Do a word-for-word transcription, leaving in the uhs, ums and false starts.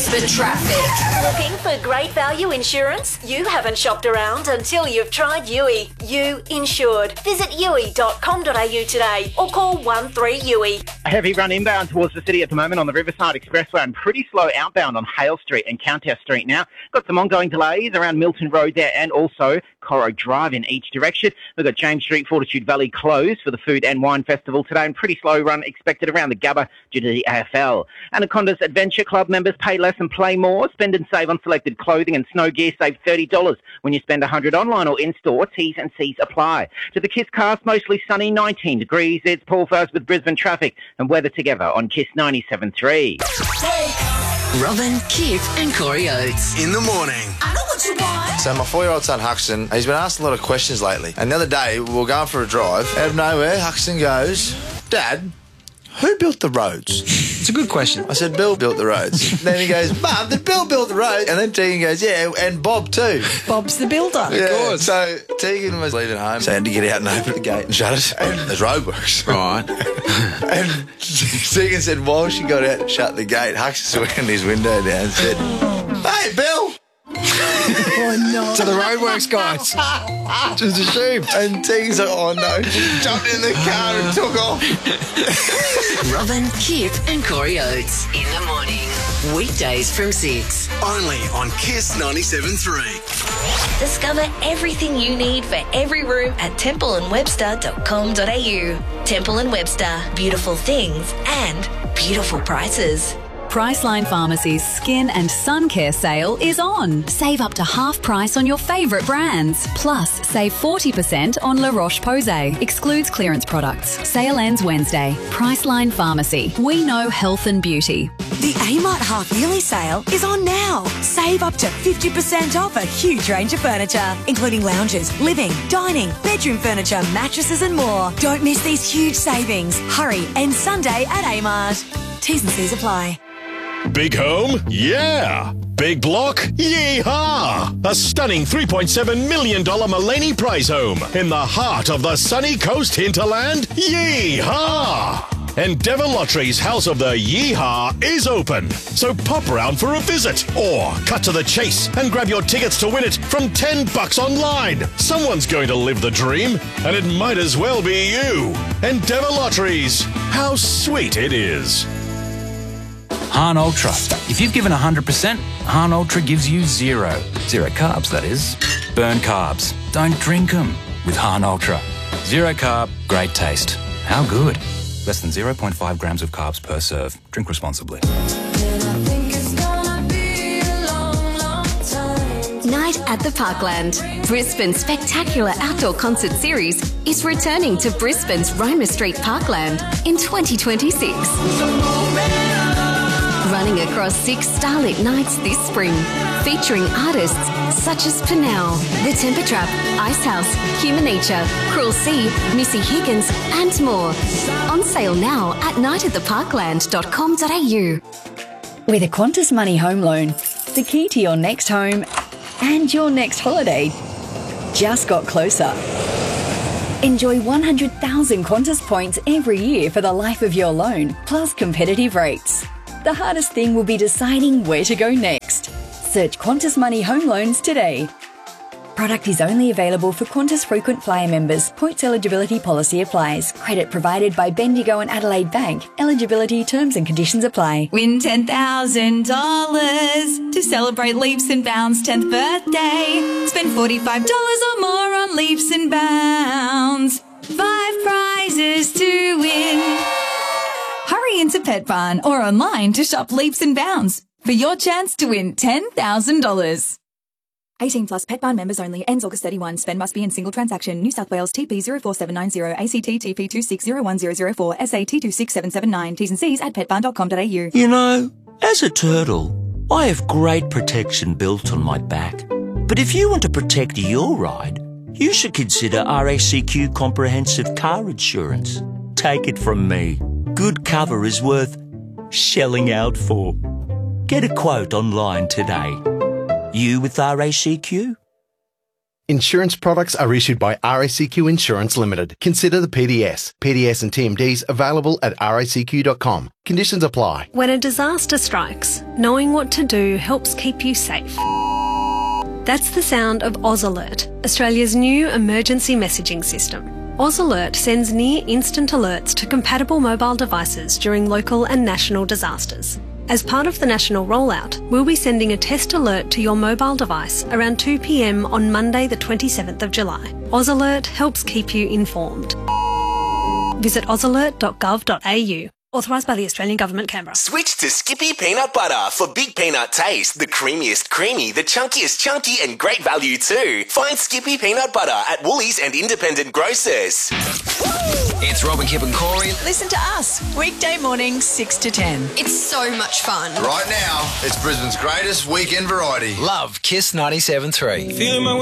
Brisbane traffic. Looking for great value insurance? You haven't shopped around until you've tried U I. You insured. Visit U I dot com dot a u today or call one three U I. A heavy run inbound towards the city at the moment on the Riverside Expressway and pretty slow outbound on Hale Street and Countess Street now. Got some ongoing delays around Milton Road there and also Corro Drive in each direction. We've got James Street, Fortitude Valley closed for the Food and Wine Festival today and pretty slow run expected around the Gabba due to the A F L. Anaconda's Adventure Club members pay less and play more. Spend and save on selected clothing and snow gear. Save thirty dollars when you spend one hundred dollars online or in-store. T's and C's apply. To the KISS cast, mostly sunny, nineteen degrees. It's Paul First with Brisbane traffic and weather together on KISS ninety-seven point three. Robin, Kip and Corey Oates. In the morning. I know what you want. So my four-year-old son, Huxton, he's been asked a lot of questions lately. And the other day, we were going for a drive. Out of nowhere, Huxton goes, Dad, who built the roads? It's a good question. I said, Bill built the roads. Then he goes, Mum, did Bill build the roads? And then Tegan goes, yeah, and Bob too. Bob's the builder. Yeah. Of course. So Tegan was leaving home, so I had to get out and open the gate and shut it. And there's roadworks. Right. And Tegan said, while she got out and shut the gate, Huxton went his window down and said, Hey, Bill! Oh, no. To the roadworks guys. Just assumed. And Tegan's like, oh no, she jumped in the car and took off. Robin, Kip and Corey Oates. In the morning. Weekdays from six. Only on KISS ninety-seven point three. Discover everything you need for every room at temple and webster dot com dot a u. Temple and Webster. Beautiful things and beautiful prices. Priceline Pharmacy's Skin and Sun Care sale is on. Save up to half price on your favourite brands. Plus, save forty percent on La Roche-Posay. Excludes clearance products. Sale ends Wednesday. Priceline Pharmacy. We know health and beauty. The Amart half-yearly sale is on now. Save up to fifty percent off a huge range of furniture, including lounges, living, dining, bedroom furniture, mattresses and more. Don't miss these huge savings. Hurry, end Sunday at Amart. T's and C's apply. Big home? Yeah. Big block? Yeehaw! A stunning three point seven million dollars Mullaney Prize home in the heart of the sunny coast hinterland? Yeehaw! Endeavour Lottery's House of the Yeehaw is open, so pop round for a visit or cut to the chase and grab your tickets to win it from ten bucks online. Someone's going to live the dream, and it might as well be you. Endeavour Lotteries. How sweet it is. Han Ultra. If you've given one hundred percent, Han Ultra gives you zero. Zero carbs, that is. Burn carbs. Don't drink them with Han Ultra. Zero carb, great taste. How good? Less than zero point five grams of carbs per serve. Drink responsibly. Night at the Parkland. Brisbane's spectacular outdoor concert series is returning to Brisbane's Roma Street Parkland in twenty twenty-six. Running across six starlit nights this spring, featuring artists such as Pinel, The Temper Trap, Ice House, Human Nature, Cruel Sea, Missy Higgins, and more. On sale now at night at the parkland dot com dot a u. With a Qantas Money home loan, the key to your next home and your next holiday just got closer. Enjoy one hundred thousand Qantas points every year for the life of your loan, plus competitive rates. The hardest thing will be deciding where to go next. Search Qantas Money Home Loans today. Product is only available for Qantas Frequent Flyer members. Points eligibility policy applies. Credit provided by Bendigo and Adelaide Bank. Eligibility terms and conditions apply. Win ten thousand dollars to celebrate Leaps and Bounds' tenth birthday. Spend forty-five dollars or more on Leaps and Bounds. Five prizes to win. Hurry into Pet Barn or online to shop Leaps and Bounds for your chance to win ten thousand dollars. eighteen plus Pet Barn members only. Ends August thirty-first. Spend must be in single transaction. New South Wales T P zero four seven nine zero, A C T T P two six zero one zero zero four, S A T two six seven seven nine. T's and C's at pet barn dot com dot a u. You know, as a turtle, I have great protection built on my back. But if you want to protect your ride, you should consider R A C Q Comprehensive Car Insurance. Take it from me. Good cover is worth shelling out for. Get a quote online today. You with R A C Q? Insurance products are issued by R A C Q Insurance Limited. Consider the P D S. P D S and T M Ds available at R A C Q dot com. Conditions apply. When a disaster strikes, knowing what to do helps keep you safe. That's the sound of Oz Alert, Australia's new emergency messaging system. Oz Alert sends near-instant alerts to compatible mobile devices during local and national disasters. As part of the national rollout, we'll be sending a test alert to your mobile device around two p m on Monday the twenty-seventh of July. Oz Alert helps keep you informed. Visit oz alert dot gov dot a u. Authorised by the Australian Government, Canberra. Switch to Skippy Peanut Butter for big peanut taste, the creamiest creamy, the chunkiest chunky and great value too. Find Skippy Peanut Butter at Woolies and independent grocers. It's Robin, Kip and Corey. Listen to us, weekday mornings six to ten. It's so much fun. Right now, it's Brisbane's greatest weekend variety. Love Kiss ninety-seven point three.